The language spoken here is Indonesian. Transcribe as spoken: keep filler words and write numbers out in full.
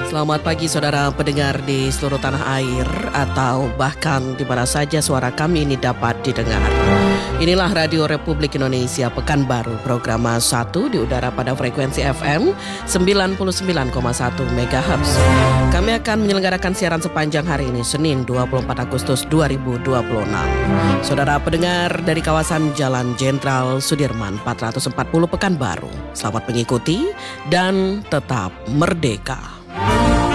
Selamat pagi saudara pendengar di seluruh tanah air atau bahkan di mana saja suara kami ini dapat didengar. Inilah Radio Republik Indonesia Pekanbaru, program satu di udara pada frekuensi F M sembilan puluh sembilan koma satu megahertz. Kami akan menyelenggarakan siaran sepanjang hari ini Senin dua puluh empat Agustus dua ribu dua puluh enam. Saudara pendengar dari kawasan Jalan Jenderal Sudirman empat ratus empat puluh Pekanbaru, selamat mengikuti dan tetap merdeka.